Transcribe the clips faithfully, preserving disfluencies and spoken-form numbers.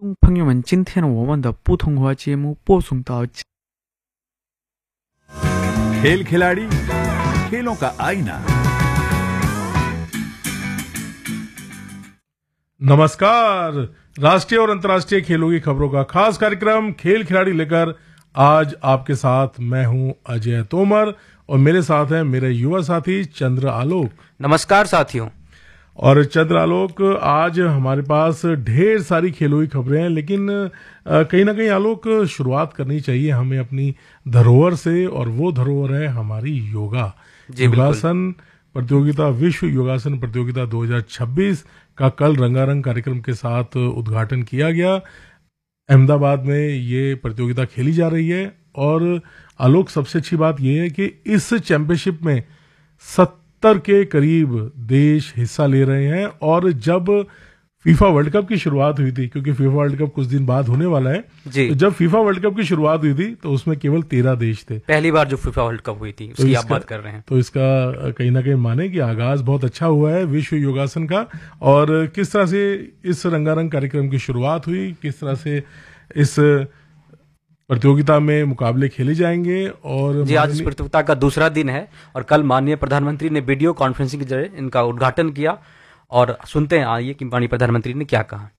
朋友们，今天我们的普通话节目播送到 खेल खिलाड़ी खेलों का आईना। नमस्कार। राष्ट्रीय और अंतर्राष्ट्रीय खेलों की खबरों का खास कार्यक्रम खेल खिलाड़ी लेकर आज आपके साथ मैं हूं अजय तोमर और मेरे साथ हैं मेरे युवा साथी चंद्र आलोक। नमस्कार साथियों। और चंद्र आलोक, आज हमारे पास ढेर सारी खेलों की खबरें हैं, लेकिन कहीं ना कहीं आलोक शुरुआत करनी चाहिए हमें अपनी धरोहर से, और वो धरोहर है हमारी योगा। योगासन प्रतियोगिता, विश्व योगासन प्रतियोगिता दो हज़ार छब्बीस का कल रंगारंग कार्यक्रम के साथ उद्घाटन किया गया। अहमदाबाद में ये प्रतियोगिता खेली जा रही है और आलोक, सबसे अच्छी बात यह है कि इस चैंपियनशिप में सत्तर के करीब देश हिस्सा ले रहे हैं। और जब फीफा वर्ल्ड कप की शुरुआत हुई थी, क्योंकि फीफा वर्ल्ड कप कुछ दिन बाद होने वाला है, तो जब फीफा वर्ल्ड कप की शुरुआत हुई थी तो उसमें केवल तेरह देश थे। पहली बार जो फीफा वर्ल्ड कप हुई थी उसकी तो आप बात कर रहे हैं। तो इसका कहीं ना कहीं माने कि आगाज बहुत अच्छा हुआ है विश्व योगासन का। और किस तरह से इस रंगारंग कार्यक्रम की शुरुआत हुई, किस तरह से इस प्रतियोगिता में मुकाबले खेले जाएंगे। और जी, आज इस प्रतियोगिता का दूसरा दिन है और कल माननीय प्रधानमंत्री ने वीडियो कॉन्फ्रेंसिंग के जरिए इनका उद्घाटन किया और सुनते हैं आइए कि माननीय प्रधानमंत्री ने क्या कहा।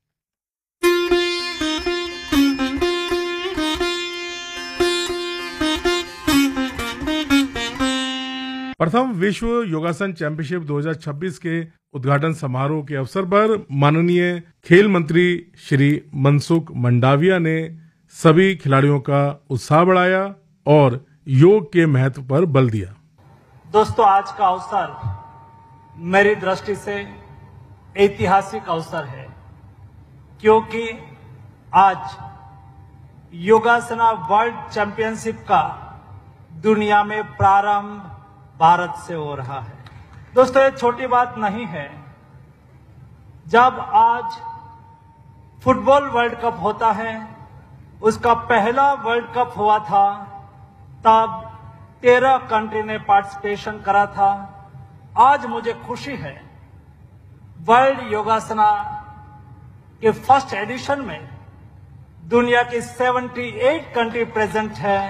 प्रथम विश्व योगासन चैंपियनशिप दो हज़ार छब्बीस के उद्घाटन समारोह के अवसर पर माननीय खेल मंत्री श्री मनसुख मंडाविया ने सभी खिलाड़ियों का उत्साह बढ़ाया और योग के महत्व पर बल दिया। दोस्तों, आज का अवसर मेरी दृष्टि से ऐतिहासिक अवसर है, क्योंकि आज योगासना वर्ल्ड चैंपियनशिप का दुनिया में प्रारंभ भारत से हो रहा है। दोस्तों, ये छोटी बात नहीं है। जब आज फुटबॉल वर्ल्ड कप होता है, उसका पहला वर्ल्ड कप हुआ था, तब तेरह कंट्री ने पार्टिसिपेशन करा था। आज मुझे खुशी है वर्ल्ड योगासना के फर्स्ट एडिशन में दुनिया की अठहत्तर कंट्री प्रेजेंट है।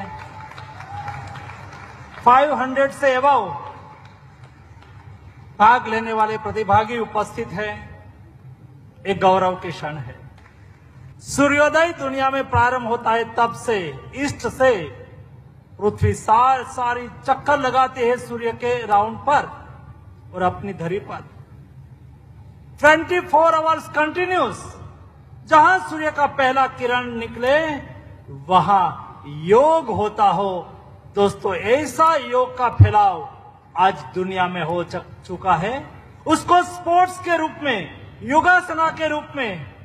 पाँच सौ से अबव भाग लेने वाले प्रतिभागी उपस्थित हैं। एक गौरव की क्षण है। सूर्योदय दुनिया में प्रारंभ होता है तब से, ईस्ट से पृथ्वी सार सारी चक्कर लगाती है सूर्य के राउंड पर और अपनी धरी पर चौबीस आवर्स कंटिन्यूस। जहां सूर्य का पहला किरण निकले वहां योग होता हो। दोस्तों, ऐसा योग का फैलाव आज दुनिया में हो चुका है। उसको स्पोर्ट्स के रूप में, योगासना के रूप में